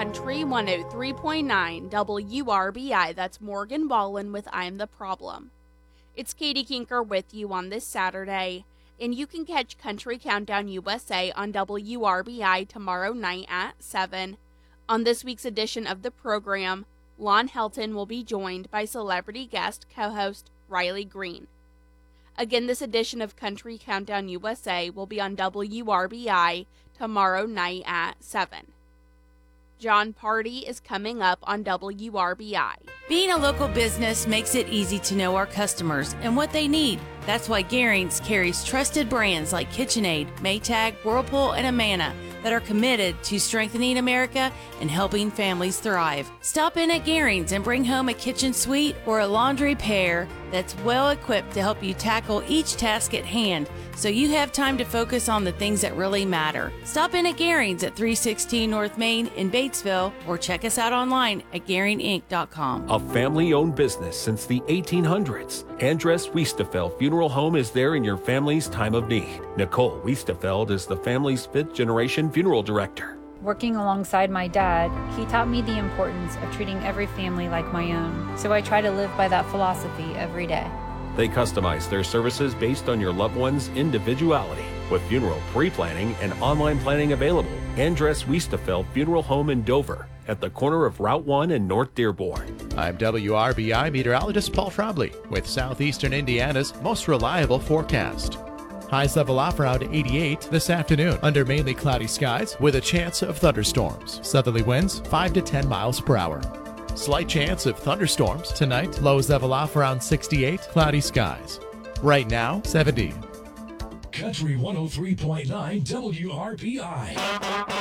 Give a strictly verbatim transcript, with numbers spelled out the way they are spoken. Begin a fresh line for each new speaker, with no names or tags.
Country one oh three point nine W R B I. That's Morgan Wallen with I'm the Problem. It's Katie Kinker with you on this Saturday, and you can catch Country Countdown U S A on W R B I tomorrow night at seven. On this week's edition of the program, Lon Helton will be joined by celebrity guest co-host Riley Green. Again, this edition of Country Countdown U S A will be on W R B I tomorrow night at seven. John Party is coming up on W R B I.
Being a local business makes it easy to know our customers and what they need. That's why Garings carries trusted brands like KitchenAid, Maytag, Whirlpool, and Amana that are committed to strengthening America and helping families thrive. Stop in at Garings and bring home a kitchen suite or a laundry pair that's well equipped to help you tackle each task at hand so you have time to focus on the things that really matter. Stop in at Garings at three sixteen North Main in Batesville or check us out online at garing inc dot com.
A family-owned business since the eighteen hundreds, Andres Wiestefeld Funeral Home is there in your family's time of need. Nicole Wiestefeld is the family's fifth-generation funeral director.
Working alongside my dad, he taught me the importance of treating every family like my own, so I try to live by that philosophy every day.
They customize their services based on your loved one's individuality. With funeral pre-planning and online planning available, Andres Wiestefeld Funeral Home in Dover, at the corner of Route one and North Dearborn.
I'm W R B I meteorologist Paul Trombley with southeastern Indiana's most reliable forecast. Highs level off around eighty-eight this afternoon under mainly cloudy skies with a chance of thunderstorms. Southerly winds five to ten miles per hour. Slight chance of thunderstorms tonight. Lows level off around sixty-eight, cloudy skies. Right now, seventy.
Country one oh three point nine W R B I.